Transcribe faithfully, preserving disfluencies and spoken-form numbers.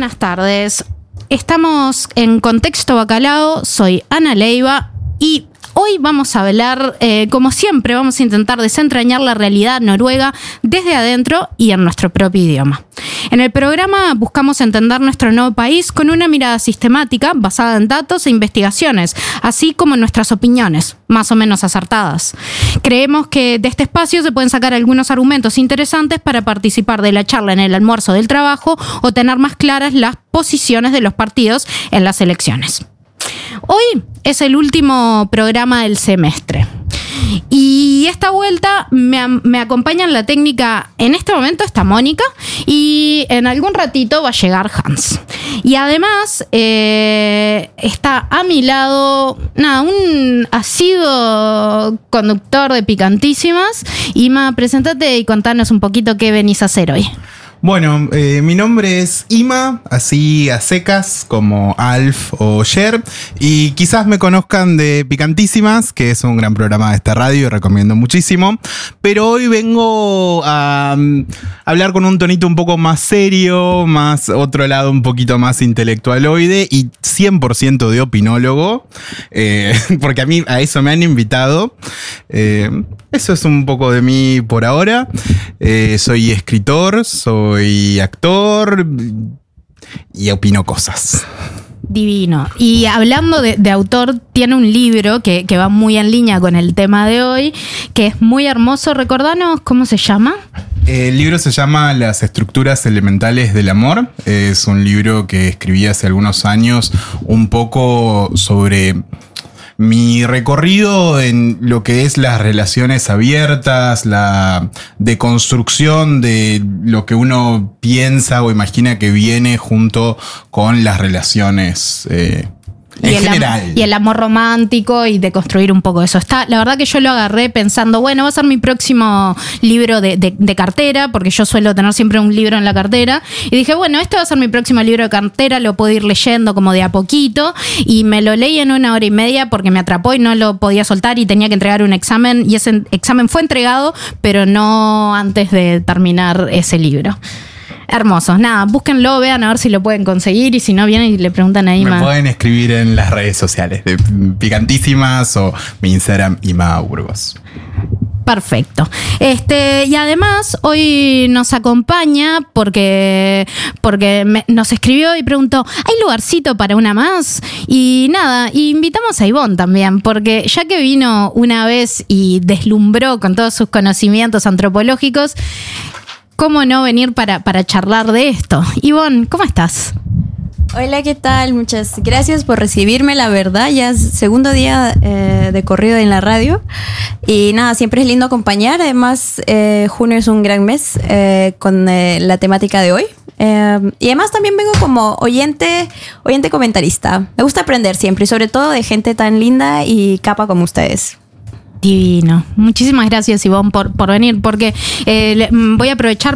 buenas tardes. Estamos en Contexto Bacalao, soy Ana Leiva y hoy vamos a hablar, eh, como siempre, vamos a intentar desentrañar la realidad noruega desde adentro y en nuestro propio idioma. En el programa buscamos entender nuestro nuevo país con una mirada sistemática basada en datos e investigaciones, así como en nuestras opiniones, más o menos acertadas. Creemos que de este espacio se pueden sacar algunos argumentos interesantes para participar de la charla en el almuerzo del trabajo o tener más claras las posiciones de los partidos en las elecciones. Hoy es el último programa del semestre y esta vuelta me, me acompaña en la técnica. En este momento está Mónica y en algún ratito va a llegar Hans. Y además eh, está a mi lado nada, un asiduo conductor de Picantísimas. Ima, presentate y contanos un poquito qué venís a hacer hoy. Bueno, eh, mi nombre es Ima, así a secas como Alf o Cher, y quizás me conozcan de Picantísimas, que es un gran programa de esta radio y recomiendo muchísimo, pero hoy vengo a um, hablar con un tonito un poco más serio, más otro lado un poquito más intelectualoide y cien por ciento de opinólogo, eh, porque a mí a eso me han invitado. Eh, eso es un poco de mí por ahora. Eh, soy escritor, soy Soy actor y opino cosas. Divino. Y hablando de, de autor, tiene un libro que, que va muy en línea con el tema de hoy, que es muy hermoso. Recordanos cómo se llama. El libro se llama Las estructuras elementales del amor. Es un libro que escribí hace algunos años un poco sobre mi recorrido en lo que es las relaciones abiertas, la deconstrucción de lo que uno piensa o imagina que viene junto con las relaciones eh, en y el general. Am- y el amor romántico y de construir un poco eso. Está, la verdad que yo lo agarré pensando, bueno, va a ser mi próximo libro de, de, de cartera, porque yo suelo tener siempre un libro en la cartera. Y dije, bueno, este va a ser mi próximo libro de cartera, lo puedo ir leyendo como de a poquito. Y me lo leí en una hora y media porque me atrapó y no lo podía soltar y tenía que entregar un examen. Y ese examen fue entregado, pero no antes de terminar ese libro. Hermosos. Nada, búsquenlo, vean a ver si lo pueden conseguir y si no vienen y le preguntan a Ima. Me pueden escribir en las redes sociales de Picantísimas o mi Instagram Ima Burgos. Perfecto. Este, y además hoy nos acompaña porque, porque me, nos escribió y preguntó, ¿hay lugarcito para una más? Y nada, invitamos a Ivonne también, porque ya que vino una vez y deslumbró con todos sus conocimientos antropológicos, ¿cómo no venir para, para charlar de esto? Ivonne, ¿cómo estás? Hola, ¿qué tal? Muchas gracias por recibirme, la verdad, ya es segundo día eh, de corrido en la radio y nada, siempre es lindo acompañar, además eh, junio es un gran mes eh, con eh, la temática de hoy eh, y además también vengo como oyente, oyente comentarista, me gusta aprender siempre y sobre todo de gente tan linda y capa como ustedes. Divino. Muchísimas gracias, Ivonne, por, por venir, porque eh, voy a aprovechar